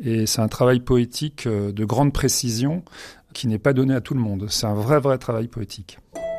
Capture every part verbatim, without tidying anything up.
Et c'est un travail poétique de grande précision qui n'est pas donné à tout le monde. C'est un vrai, vrai travail poétique.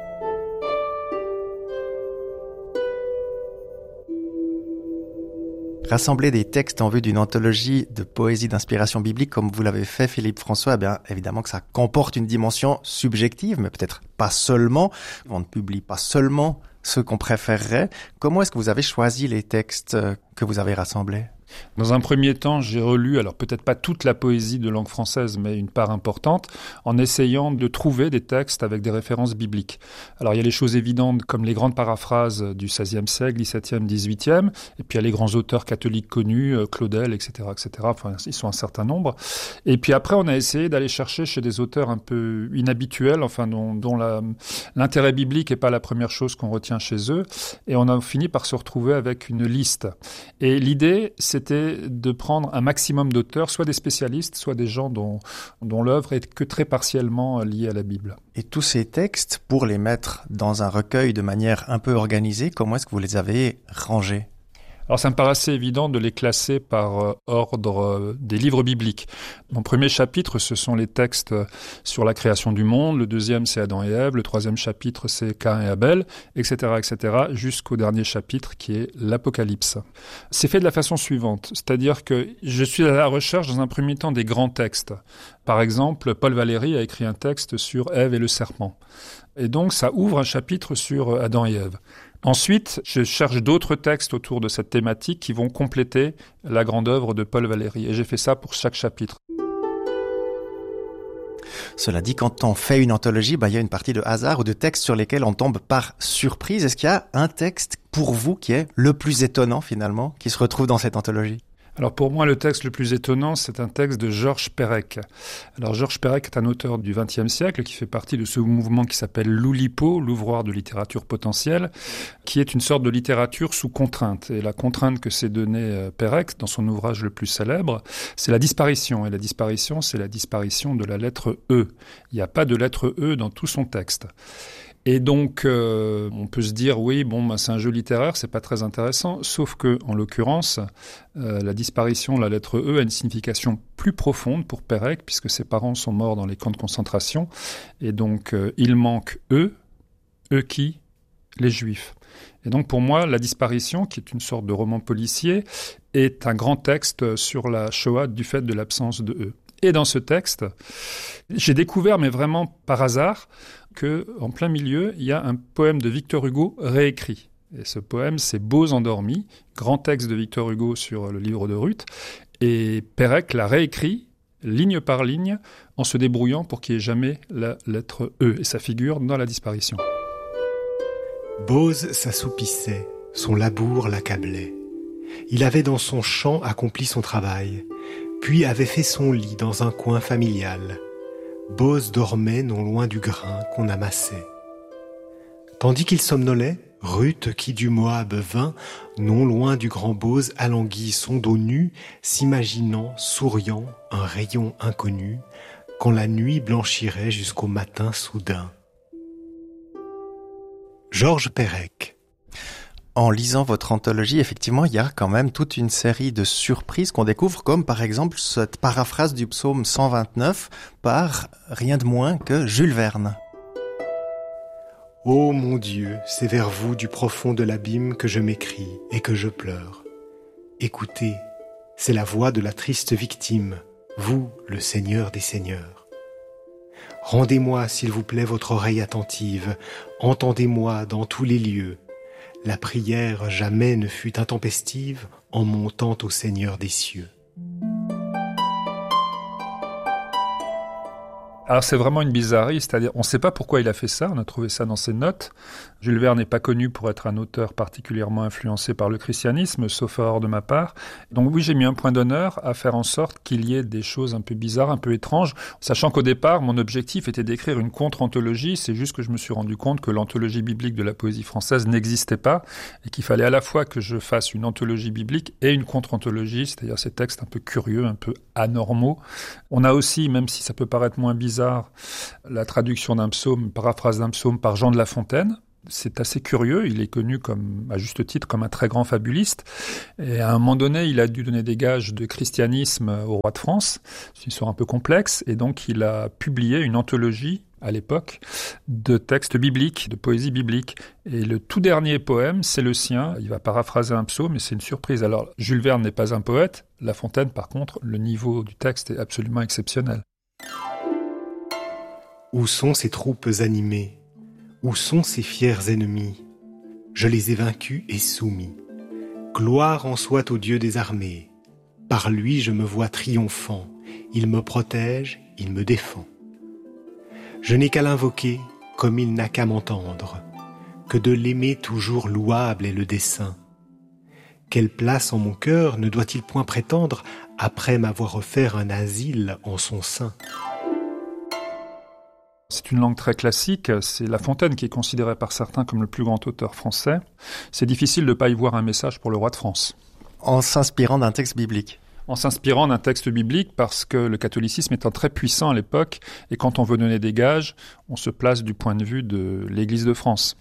Rassembler des textes en vue d'une anthologie de poésie d'inspiration biblique comme vous l'avez fait, Philippe François, eh bien évidemment que ça comporte une dimension subjective, mais peut-être pas seulement. On ne publie pas seulement ce qu'on préférerait. Comment est-ce que vous avez choisi les textes que vous avez rassemblés ? Dans un premier temps, j'ai relu, alors peut-être pas toute la poésie de langue française, mais une part importante, en essayant de trouver des textes avec des références bibliques. Alors il y a les choses évidentes comme les grandes paraphrases du seizième siècle, dix-septième, dix-huitième, et puis il y a les grands auteurs catholiques connus, Claudel, et cetera, et cetera. Enfin, ils sont un certain nombre. Et puis après, on a essayé d'aller chercher chez des auteurs un peu inhabituels, enfin dont, dont la, l'intérêt biblique n'est pas la première chose qu'on retient chez eux, et on a fini par se retrouver avec une liste. Et l'idée, c'est c'était de prendre un maximum d'auteurs, soit des spécialistes, soit des gens dont, dont l'œuvre est que très partiellement liée à la Bible. Et tous ces textes, pour les mettre dans un recueil de manière un peu organisée, comment est-ce que vous les avez rangés ? Alors ça me paraissait évident de les classer par euh, ordre euh, des livres bibliques. Mon premier chapitre, ce sont les textes sur la création du monde. Le deuxième, c'est Adam et Ève. Le troisième chapitre, c'est Caïn et Abel, et cetera, et cetera, jusqu'au dernier chapitre qui est l'Apocalypse. C'est fait de la façon suivante, c'est-à-dire que je suis à la recherche dans un premier temps des grands textes. Par exemple, Paul Valéry a écrit un texte sur Ève et le serpent. Et donc ça ouvre un chapitre sur Adam et Ève. Ensuite, je cherche d'autres textes autour de cette thématique qui vont compléter la grande œuvre de Paul Valéry. Et j'ai fait ça pour chaque chapitre. Cela dit, quand on fait une anthologie, bah, il y a une partie de hasard ou de textes sur lesquels on tombe par surprise. Est-ce qu'il y a un texte pour vous qui est le plus étonnant finalement, qui se retrouve dans cette anthologie ? Alors pour moi, le texte le plus étonnant, c'est un texte de Georges Perec. Alors Georges Perec est un auteur du vingtième siècle qui fait partie de ce mouvement qui s'appelle l'Oulipo, l'ouvroir de littérature potentielle, qui est une sorte de littérature sous contrainte. Et la contrainte que s'est donnée Perec dans son ouvrage le plus célèbre, c'est la disparition. Et la disparition, c'est la disparition de la lettre E. Il n'y a pas de lettre E dans tout son texte. Et donc, euh, on peut se dire, oui, bon, bah, c'est un jeu littéraire, c'est pas très intéressant, sauf que, en l'occurrence, euh, la disparition de la lettre E a une signification plus profonde pour Perec, puisque ses parents sont morts dans les camps de concentration, et donc, euh, il manque eux, eux qui, les Juifs. Et donc, pour moi, la disparition, qui est une sorte de roman policier, est un grand texte sur la Shoah du fait de l'absence de eux. Et dans ce texte, j'ai découvert, mais vraiment par hasard, que en plein milieu, il y a un poème de Victor Hugo réécrit. Et ce poème, c'est Beaux endormis, grand texte de Victor Hugo sur le livre de Ruth. Et Perec l'a réécrit, ligne par ligne, en se débrouillant pour qu'il n'y ait jamais la lettre E. Et ça figure dans la disparition. Bose s'assoupissait, son labour l'accablait. Il avait dans son champ accompli son travail, puis avait fait son lit dans un coin familial. Bose dormait non loin du grain qu'on amassait. Tandis qu'il somnolait, Ruth, qui du Moab vint, non loin du grand Bose, alanguit son dos nu, s'imaginant, souriant, un rayon inconnu, quand la nuit blanchirait jusqu'au matin soudain. Georges Perec. En lisant votre anthologie, effectivement, il y a quand même toute une série de surprises qu'on découvre, comme par exemple cette paraphrase du psaume cent vingt-neuf par rien de moins que Jules Verne. Ô mon Dieu, c'est vers vous du profond de l'abîme que je m'écrie et que je pleure. Écoutez, c'est la voix de la triste victime, vous, le Seigneur des Seigneurs. Rendez-moi, s'il vous plaît, votre oreille attentive, entendez-moi dans tous les lieux. La prière jamais ne fut intempestive en montant au Seigneur des cieux. Alors c'est vraiment une bizarrerie, c'est-à-dire on ne sait pas pourquoi il a fait ça, on a trouvé ça dans ses notes. Jules Verne n'est pas connu pour être un auteur particulièrement influencé par le christianisme, sauf erreur de ma part. Donc oui, j'ai mis un point d'honneur à faire en sorte qu'il y ait des choses un peu bizarres, un peu étranges, sachant qu'au départ, mon objectif était d'écrire une contre-anthologie, c'est juste que je me suis rendu compte que l'anthologie biblique de la poésie française n'existait pas, et qu'il fallait à la fois que je fasse une anthologie biblique et une contre-anthologie, c'est-à-dire ces textes un peu curieux, un peu anormaux. On a aussi, même si ça peut paraître moins bizarre, la traduction d'un psaume, une paraphrase d'un psaume par Jean de La Fontaine, C'est assez curieux, il est connu comme, à juste titre, comme un très grand fabuliste. Et à un moment donné, il a dû donner des gages de christianisme au roi de France. C'est une histoire un peu complexe. Et donc, il a publié une anthologie, à l'époque, de textes bibliques, de poésie biblique. Et le tout dernier poème, c'est le sien. Il va paraphraser un psaume, mais c'est une surprise. Alors, Jules Verne n'est pas un poète. La Fontaine, par contre, le niveau du texte est absolument exceptionnel. Où sont ces troupes animées ? Où sont ces fiers ennemis ? Je les ai vaincus et soumis. Gloire en soit au Dieu des armées. Par lui je me vois triomphant. Il me protège, il me défend. Je n'ai qu'à l'invoquer, comme il n'a qu'à m'entendre, que de l'aimer toujours louable est le dessein. Quelle place en mon cœur ne doit-il point prétendre, après m'avoir offert un asile en son sein ? C'est une langue très classique, c'est La Fontaine qui est considéré par certains comme le plus grand auteur français. C'est difficile de ne pas y voir un message pour le roi de France. En s'inspirant d'un texte biblique. En s'inspirant d'un texte biblique parce que le catholicisme étant très puissant à l'époque et quand on veut donner des gages, on se place du point de vue de l'Église de France.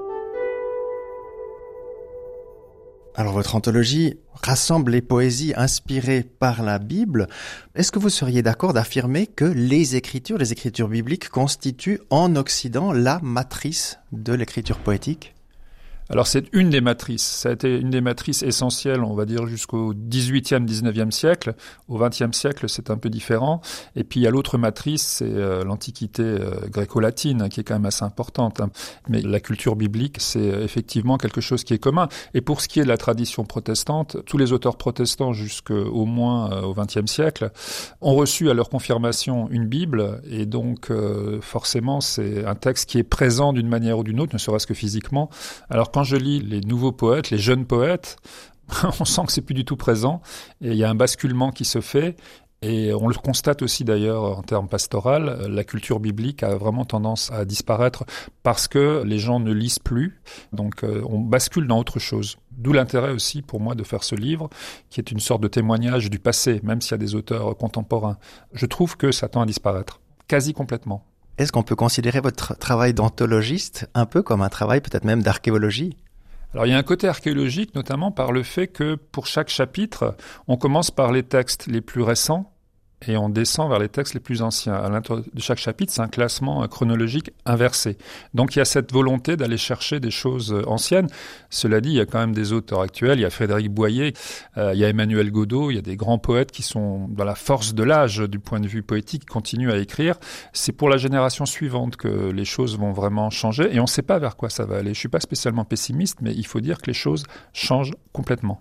Alors votre anthologie rassemble les poésies inspirées par la Bible. Est-ce que vous seriez d'accord d'affirmer que les écritures, les écritures bibliques constituent en Occident la matrice de l'écriture poétique ? Alors c'est une des matrices, ça a été une des matrices essentielles, on va dire, jusqu'au dix-huitième, dix-neuvième siècle. Au vingtième siècle, c'est un peu différent. Et puis il y a l'autre matrice, c'est euh, l'Antiquité euh, gréco-latine, hein, qui est quand même assez importante. Hein. Mais la culture biblique, c'est euh, effectivement quelque chose qui est commun. Et pour ce qui est de la tradition protestante, tous les auteurs protestants jusqu'au moins euh, au vingtième siècle ont reçu à leur confirmation une Bible. Et donc euh, forcément, c'est un texte qui est présent d'une manière ou d'une autre, ne serait-ce que physiquement. Alors quand je lis les nouveaux poètes, les jeunes poètes, on sent que c'est plus du tout présent et il y a un basculement qui se fait et on le constate aussi d'ailleurs en termes pastoral, la culture biblique a vraiment tendance à disparaître parce que les gens ne lisent plus, donc euh, on bascule dans autre chose. D'où l'intérêt aussi pour moi de faire ce livre qui est une sorte de témoignage du passé, même s'il y a des auteurs contemporains. Je trouve que ça tend à disparaître, quasi complètement. Est-ce qu'on peut considérer votre travail d'anthologiste un peu comme un travail peut-être même d'archéologie ? Alors il y a un côté archéologique notamment par le fait que pour chaque chapitre, on commence par les textes les plus récents et on descend vers les textes les plus anciens. À l'intérieur de chaque chapitre, c'est un classement chronologique inversé. Donc il y a cette volonté d'aller chercher des choses anciennes. Cela dit, il y a quand même des auteurs actuels. Il y a Frédéric Boyer, euh, il y a Emmanuel Godeau, il y a des grands poètes qui sont dans la force de l'âge du point de vue poétique, qui continuent à écrire. C'est pour la génération suivante que les choses vont vraiment changer et on ne sait pas vers quoi ça va aller. Je ne suis pas spécialement pessimiste, mais il faut dire que les choses changent complètement.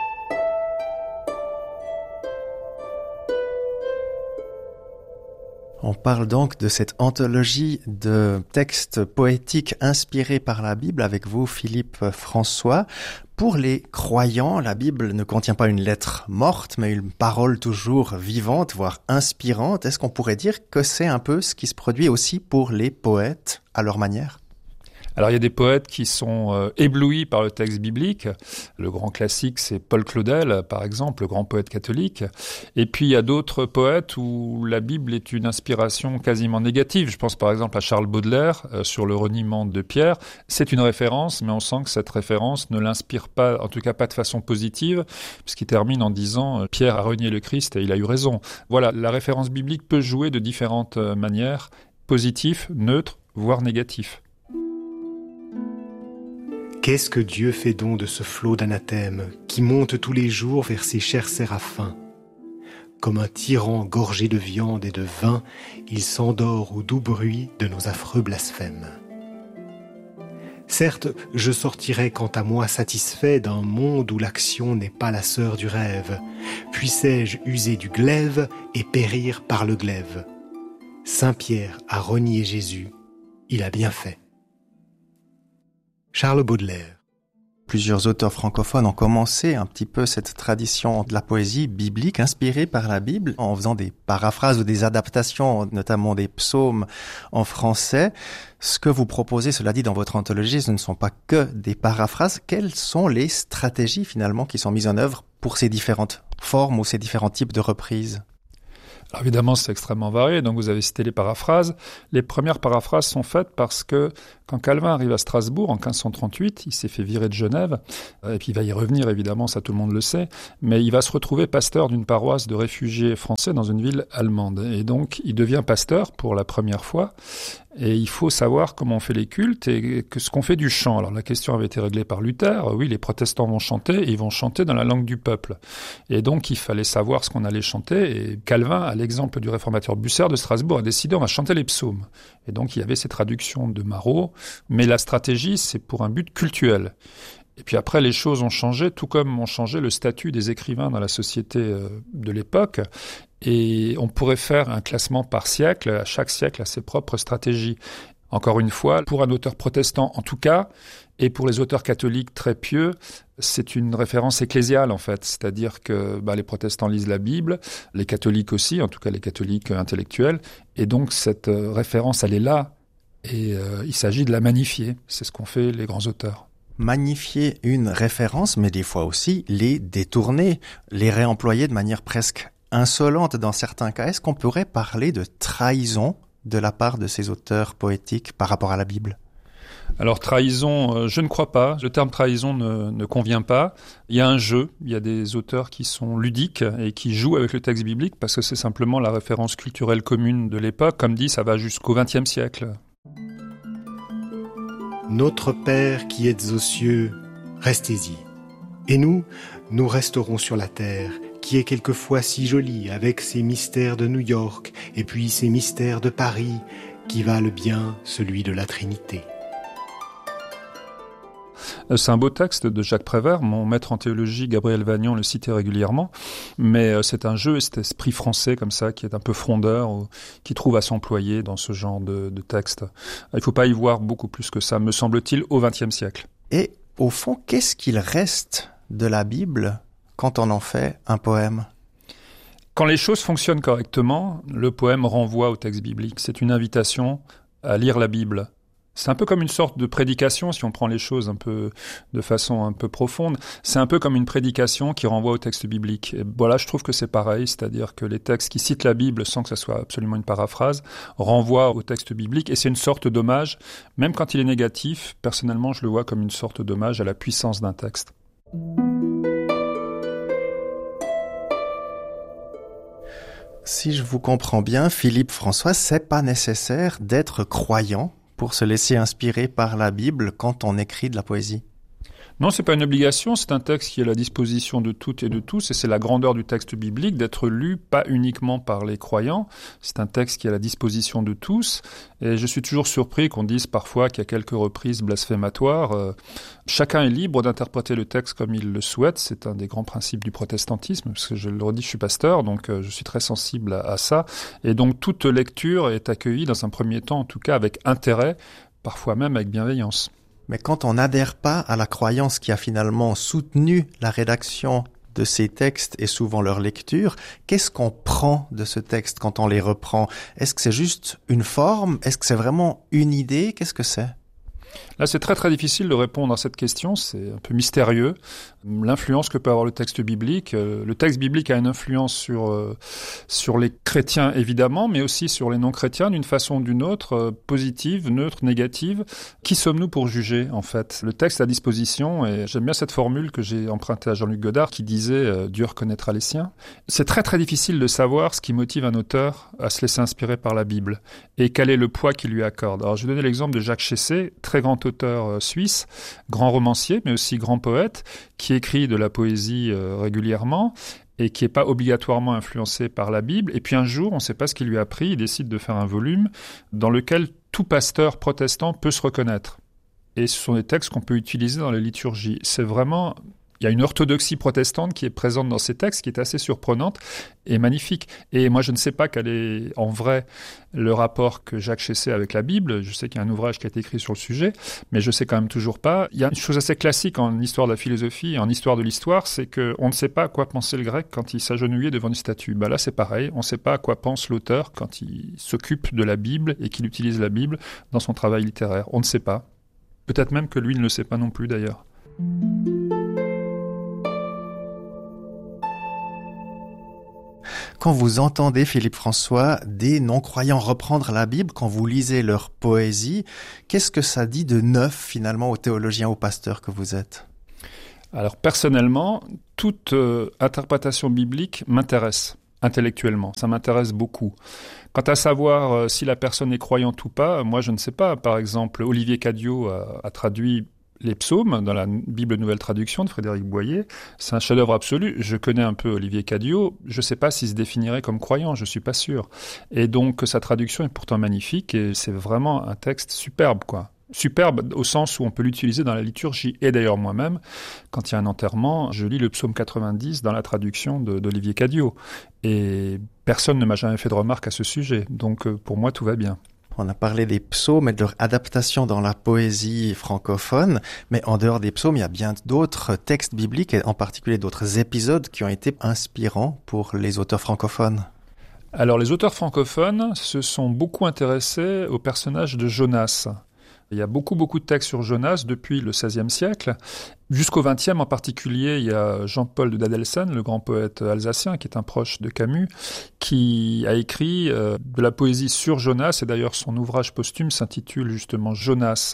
On parle donc de cette anthologie de textes poétiques inspirés par la Bible avec vous, Philippe François. Pour les croyants, la Bible ne contient pas une lettre morte, mais une parole toujours vivante, voire inspirante. Est-ce qu'on pourrait dire que c'est un peu ce qui se produit aussi pour les poètes à leur manière ? Alors il y a des poètes qui sont euh, éblouis par le texte biblique. Le grand classique, c'est Paul Claudel, par exemple, le grand poète catholique. Et puis il y a d'autres poètes où la Bible est une inspiration quasiment négative. Je pense par exemple à Charles Baudelaire euh, sur le reniement de Pierre. C'est une référence, mais on sent que cette référence ne l'inspire pas, en tout cas pas de façon positive, puisqu'il termine en disant euh, « Pierre a renié le Christ et il a eu raison ». Voilà, la référence biblique peut jouer de différentes euh, manières, positif, neutre, voire négatif. Qu'est-ce que Dieu fait donc de ce flot d'anathèmes qui monte tous les jours vers ses chers séraphins ? Comme un tyran gorgé de viande et de vin, il s'endort au doux bruit de nos affreux blasphèmes. Certes, je sortirai quant à moi satisfait d'un monde où l'action n'est pas la sœur du rêve. Puissais-je user du glaive et périr par le glaive ? Saint Pierre a renié Jésus, il a bien fait. Charles Baudelaire. Plusieurs auteurs francophones ont commencé un petit peu cette tradition de la poésie biblique inspirée par la Bible en faisant des paraphrases ou des adaptations, notamment des psaumes en français. Ce que vous proposez, cela dit, dans votre anthologie, ce ne sont pas que des paraphrases. Quelles sont les stratégies finalement qui sont mises en œuvre pour ces différentes formes ou ces différents types de reprises ? Alors évidemment, c'est extrêmement varié. Donc vous avez cité les paraphrases. Les premières paraphrases sont faites parce que quand Calvin arrive à Strasbourg en quinze cent trente-huit, il s'est fait virer de Genève, et puis il va y revenir évidemment, ça tout le monde le sait, mais il va se retrouver pasteur d'une paroisse de réfugiés français dans une ville allemande. Et donc il devient pasteur pour la première fois. Et il faut savoir comment on fait les cultes et que ce qu'on fait du chant. Alors la question avait été réglée par Luther. Oui, les protestants vont chanter et ils vont chanter dans la langue du peuple. Et donc il fallait savoir ce qu'on allait chanter. Et Calvin, à l'exemple du réformateur Bucer de Strasbourg, a décidé on va chanter les psaumes. Et donc il y avait ces traductions de Marot. Mais la stratégie, c'est pour un but cultuel. Et puis après, les choses ont changé, tout comme ont changé le statut des écrivains dans la société de l'époque. Et on pourrait faire un classement par siècle. Chaque siècle a ses propres stratégies. Encore une fois, pour un auteur protestant en tout cas, et pour les auteurs catholiques très pieux, c'est une référence ecclésiale en fait. C'est-à-dire que bah, les protestants lisent la Bible, les catholiques aussi, en tout cas les catholiques intellectuels. Et donc cette euh, référence, elle est là. Et euh, il s'agit de la magnifier. C'est ce qu'ont fait les grands auteurs. Magnifier une référence, mais des fois aussi les détourner, les réemployer de manière presque insolente dans certains cas. Est-ce qu'on pourrait parler de trahison de la part de ces auteurs poétiques par rapport à la Bible ? Alors trahison, euh, je ne crois pas. Le terme trahison ne, ne convient pas. Il y a un jeu, il y a des auteurs qui sont ludiques et qui jouent avec le texte biblique parce que c'est simplement la référence culturelle commune de l'époque. Comme dit, ça va jusqu'au vingtième siècle. Notre Père qui êtes aux cieux, restez-y. Et nous, nous resterons sur la terre, qui est quelquefois si jolie, avec ses mystères de New York, et puis ses mystères de Paris, qui valent bien celui de la Trinité. C'est un beau texte de Jacques Prévert. Mon maître en théologie, Gabriel Vagnon, le citait régulièrement. Mais c'est un jeu, cet esprit français comme ça, qui est un peu frondeur, ou qui trouve à s'employer dans ce genre de, de texte. Il ne faut pas y voir beaucoup plus que ça, me semble-t-il, au vingtième siècle. Et au fond, qu'est-ce qu'il reste de la Bible quand on en fait un poème ? Quand les choses fonctionnent correctement, le poème renvoie au texte biblique. C'est une invitation à lire la Bible. C'est un peu comme une sorte de prédication, si on prend les choses un peu de façon un peu profonde. C'est un peu comme une prédication qui renvoie au texte biblique. Et voilà, je trouve que c'est pareil, c'est-à-dire que les textes qui citent la Bible, sans que ce soit absolument une paraphrase, renvoient au texte biblique. Et c'est une sorte d'hommage, même quand il est négatif, personnellement, je le vois comme une sorte d'hommage à la puissance d'un texte. Si je vous comprends bien, Philippe François, c'est pas nécessaire d'être croyant pour se laisser inspirer par la Bible quand on écrit de la poésie. Non, c'est pas une obligation, c'est un texte qui est à la disposition de toutes et de tous, et c'est la grandeur du texte biblique d'être lu pas uniquement par les croyants, c'est un texte qui est à la disposition de tous, et je suis toujours surpris qu'on dise parfois qu'il y a quelques reprises blasphématoires. Euh, chacun est libre d'interpréter le texte comme il le souhaite, c'est un des grands principes du protestantisme, parce que je le redis, je suis pasteur, donc euh, je suis très sensible à, à ça, et donc toute lecture est accueillie dans un premier temps, en tout cas avec intérêt, parfois même avec bienveillance. Mais quand on n'adhère pas à la croyance qui a finalement soutenu la rédaction de ces textes et souvent leur lecture, qu'est-ce qu'on prend de ce texte quand on les reprend ? Est-ce que c'est juste une forme ? Est-ce que c'est vraiment une idée ? Qu'est-ce que c'est ? Là, c'est très très difficile de répondre à cette question, c'est un peu mystérieux. L'influence que peut avoir le texte biblique, euh, le texte biblique a une influence sur euh, sur les chrétiens évidemment, mais aussi sur les non-chrétiens d'une façon ou d'une autre, euh, positive, neutre, négative. Qui sommes-nous pour juger en fait ? Le texte à disposition, et j'aime bien cette formule que j'ai empruntée à Jean-Luc Godard qui disait euh, « Dieu reconnaîtra les siens ». C'est très très difficile de savoir ce qui motive un auteur à se laisser inspirer par la Bible et quel est le poids qu'il lui accorde. Alors je vais donner l'exemple de Jacques Chessé, très grand auteur euh, suisse, grand romancier, mais aussi grand poète, qui écrit de la poésie euh, régulièrement et qui n'est pas obligatoirement influencé par la Bible. Et puis un jour, on ne sait pas ce qu'il lui a pris, il décide de faire un volume dans lequel tout pasteur protestant peut se reconnaître. Et ce sont des textes qu'on peut utiliser dans les liturgies. C'est vraiment... Il y a une orthodoxie protestante qui est présente dans ces textes, qui est assez surprenante et magnifique. Et moi, je ne sais pas quel est en vrai le rapport que Jacques Chessé a avec la Bible. Je sais qu'il y a un ouvrage qui a été écrit sur le sujet, mais je sais quand même toujours pas. Il y a une chose assez classique en histoire de la philosophie et en histoire de l'histoire, c'est qu'on ne sait pas à quoi pensait le grec quand il s'agenouillait devant une statue. Ben là, c'est pareil. On ne sait pas à quoi pense l'auteur quand il s'occupe de la Bible et qu'il utilise la Bible dans son travail littéraire. On ne sait pas. Peut-être même que lui ne le sait pas non plus, d'ailleurs. Quand vous entendez, Philippe François, des non-croyants reprendre la Bible, quand vous lisez leur poésie, qu'est-ce que ça dit de neuf finalement aux théologiens, aux pasteurs que vous êtes ? Alors personnellement, toute euh, interprétation biblique m'intéresse intellectuellement, ça m'intéresse beaucoup. Quant à savoir euh, si la personne est croyante ou pas, moi je ne sais pas. Par exemple, Olivier Cadiot a, a traduit les psaumes dans la Bible Nouvelle Traduction de Frédéric Boyer. C'est un chef-d'œuvre absolu. Je connais un peu Olivier Cadiot. Je ne sais pas s'il se définirait comme croyant, je ne suis pas sûr. Et donc sa traduction est pourtant magnifique et c'est vraiment un texte superbe, quoi. Superbe au sens où on peut l'utiliser dans la liturgie. Et d'ailleurs moi-même, quand il y a un enterrement, je lis le psaume quatre-vingt-dix dans la traduction de, d'Olivier Cadiot. Et personne ne m'a jamais fait de remarque à ce sujet. Donc pour moi, tout va bien. On a parlé des psaumes et de leur adaptation dans la poésie francophone, mais en dehors des psaumes, il y a bien d'autres textes bibliques, et en particulier d'autres épisodes qui ont été inspirants pour les auteurs francophones. Alors les auteurs francophones se sont beaucoup intéressés au personnage de Jonas. Il y a beaucoup, beaucoup de textes sur Jonas depuis le seizième siècle. Jusqu'au vingtième en particulier, il y a Jean-Paul de Dadelsen, le grand poète alsacien, qui est un proche de Camus, qui a écrit euh, de la poésie sur Jonas, et d'ailleurs son ouvrage posthume s'intitule justement Jonas.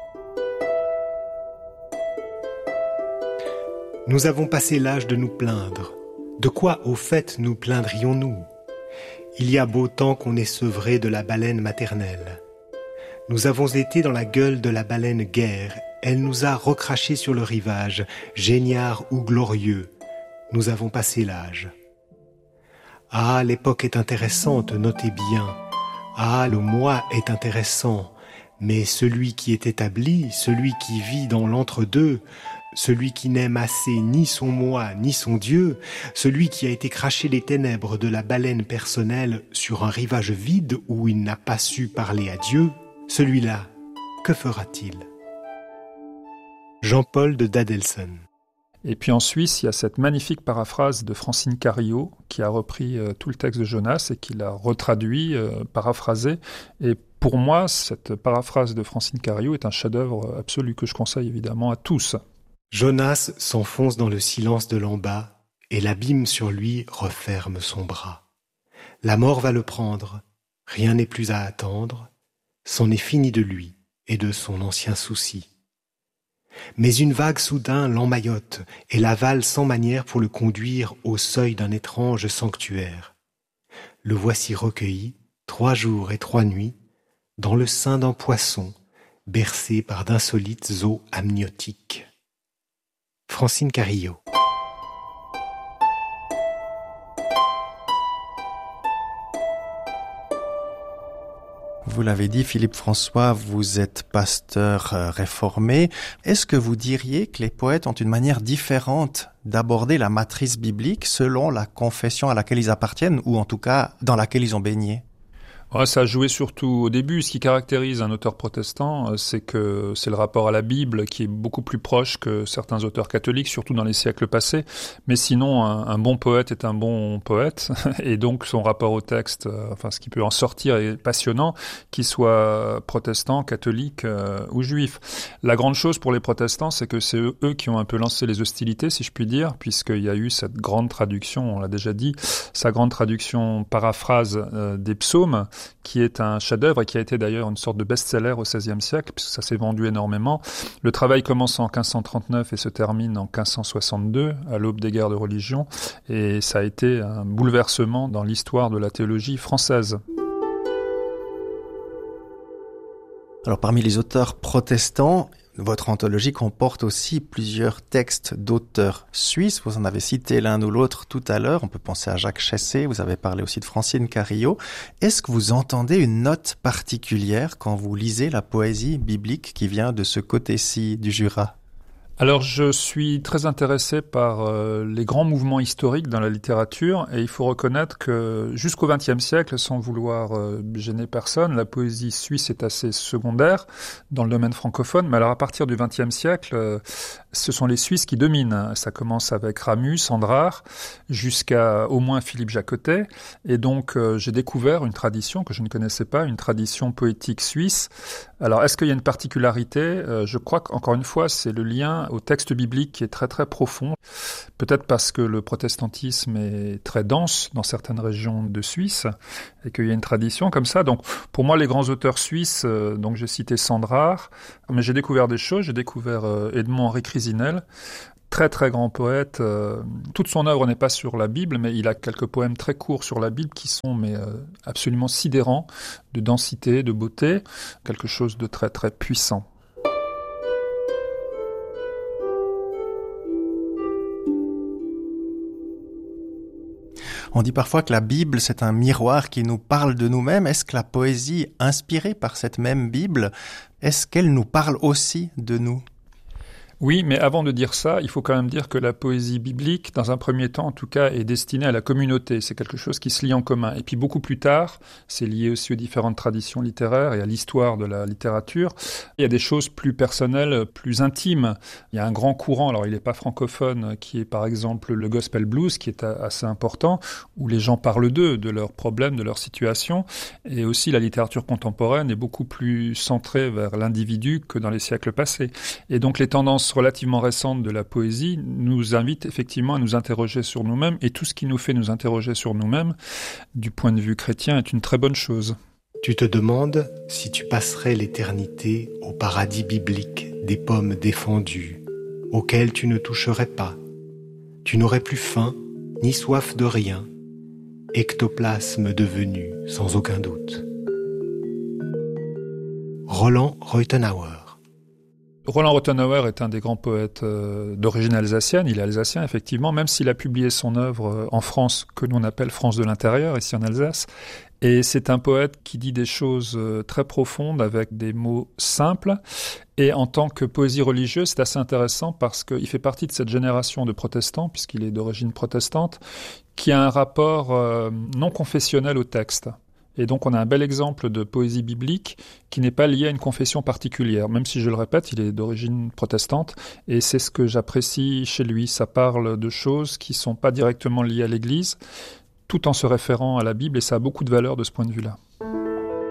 Nous avons passé l'âge de nous plaindre. De quoi, au fait, nous plaindrions-nous ? Il y a beau temps qu'on est sevré de la baleine maternelle. Nous avons été dans la gueule de la baleine guerre. Elle nous a recrachés sur le rivage, géniard ou glorieux. Nous avons passé l'âge. Ah, l'époque est intéressante, notez bien. Ah, le moi est intéressant. Mais celui qui est établi, celui qui vit dans l'entre-deux, celui qui n'aime assez ni son moi ni son Dieu, celui qui a été craché les ténèbres de la baleine personnelle sur un rivage vide où il n'a pas su parler à Dieu, celui-là, que fera-t-il ? Jean-Paul de Dadelsen. Et puis en Suisse, il y a cette magnifique paraphrase de Francine Carriot qui a repris euh, tout le texte de Jonas et qui l'a retraduit, euh, paraphrasé. Et pour moi, cette paraphrase de Francine Carriot est un chef-d'œuvre absolu que je conseille évidemment à tous. Jonas s'enfonce dans le silence de l'en bas et l'abîme sur lui referme son bras. La mort va le prendre, rien n'est plus à attendre. C'en est fini de lui et de son ancien souci. Mais une vague soudain l'emmaillote et l'avale sans manière pour le conduire au seuil d'un étrange sanctuaire. Le voici recueilli, trois jours et trois nuits, dans le sein d'un poisson, bercé par d'insolites eaux amniotiques. Francine Carriot. Vous l'avez dit, Philippe François, vous êtes pasteur euh, réformé. Est-ce que vous diriez que les poètes ont une manière différente d'aborder la matrice biblique selon la confession à laquelle ils appartiennent, ou en tout cas dans laquelle ils ont baigné ? Ouais, ça a joué surtout au début. Ce qui caractérise un auteur protestant, c'est que c'est le rapport à la Bible qui est beaucoup plus proche que certains auteurs catholiques, surtout dans les siècles passés. Mais sinon, un, un bon poète est un bon poète, et donc son rapport au texte, euh, enfin ce qui peut en sortir est passionnant, qu'il soit protestant, catholique euh, ou juif. La grande chose pour les protestants, c'est que c'est eux, eux qui ont un peu lancé les hostilités, si je puis dire, puisqu'il y a eu cette grande traduction, on l'a déjà dit, sa grande traduction paraphrase euh, des psaumes, qui est un chef-d'œuvre et qui a été d'ailleurs une sorte de best-seller au seizième siècle, puisque ça s'est vendu énormément. Le travail commence en quinze cent trente-neuf et se termine en quinze cent soixante-deux, à l'aube des guerres de religion, et ça a été un bouleversement dans l'histoire de la théologie française. Alors parmi les auteurs protestants, votre anthologie comporte aussi plusieurs textes d'auteurs suisses. Vous en avez cité l'un ou l'autre tout à l'heure. On peut penser à Jacques Chessé. Vous avez parlé aussi de Francine Carriot. Est-ce que vous entendez une note particulière quand vous lisez la poésie biblique qui vient de ce côté-ci du Jura ? Alors je suis très intéressé par euh, les grands mouvements historiques dans la littérature, et il faut reconnaître que jusqu'au vingtième siècle, sans vouloir euh, gêner personne, la poésie suisse est assez secondaire dans le domaine francophone, mais alors à partir du vingtième siècle, euh, ce sont les Suisses qui dominent. Ça commence avec Ramus, Andrard, jusqu'à au moins Philippe Jacotet, et donc euh, j'ai découvert une tradition que je ne connaissais pas, une tradition poétique suisse. Alors est-ce qu'il y a une particularité ? euh, Je crois qu'encore une fois, c'est le lien lien au texte biblique qui est très très profond. Peut-être parce que le protestantisme est très dense dans certaines régions de Suisse et qu'il y a une tradition comme ça. Donc pour moi, les grands auteurs suisses, euh, donc j'ai cité Sandrard, mais j'ai découvert des choses. J'ai découvert euh, Edmond-Henri Crisinel, très très grand poète. Euh, toute son œuvre n'est pas sur la Bible, mais il a quelques poèmes très courts sur la Bible qui sont mais euh, absolument sidérants, de densité, de beauté, quelque chose de très très puissant. On dit parfois que la Bible, c'est un miroir qui nous parle de nous-mêmes. Est-ce que la poésie, inspirée par cette même Bible, est-ce qu'elle nous parle aussi de nous ? Oui, mais avant de dire ça, il faut quand même dire que la poésie biblique, dans un premier temps en tout cas, est destinée à la communauté. C'est quelque chose qui se lie en commun. Et puis beaucoup plus tard, c'est lié aussi aux différentes traditions littéraires et à l'histoire de la littérature. Il y a des choses plus personnelles, plus intimes. Il y a un grand courant, alors il n'est pas francophone, qui est par exemple le gospel blues, qui est assez important, où les gens parlent d'eux, de leurs problèmes, de leur situation. Et aussi la littérature contemporaine est beaucoup plus centrée vers l'individu que dans les siècles passés. Et donc les tendances relativement récente de la poésie nous invite effectivement à nous interroger sur nous-mêmes, et tout ce qui nous fait nous interroger sur nous-mêmes, du point de vue chrétien, est une très bonne chose. Tu te demandes si tu passerais l'éternité au paradis biblique des pommes défendues, auxquelles tu ne toucherais pas. Tu n'aurais plus faim, ni soif de rien, ectoplasme devenu sans aucun doute. Roland Reutenauer. Roland Reutenauer est un des grands poètes euh, d'origine alsacienne. Il est alsacien, effectivement, même s'il a publié son œuvre euh, en France, que l'on appelle France de l'intérieur, ici en Alsace. Et c'est un poète qui dit des choses euh, très profondes avec des mots simples. Et en tant que poésie religieuse, c'est assez intéressant parce qu'il fait partie de cette génération de protestants, puisqu'il est d'origine protestante, qui a un rapport euh, non confessionnel au texte. Et donc on a un bel exemple de poésie biblique qui n'est pas liée à une confession particulière, même si je le répète, il est d'origine protestante, et c'est ce que j'apprécie chez lui. Ça parle de choses qui ne sont pas directement liées à l'Église, tout en se référant à la Bible, et ça a beaucoup de valeur de ce point de vue-là.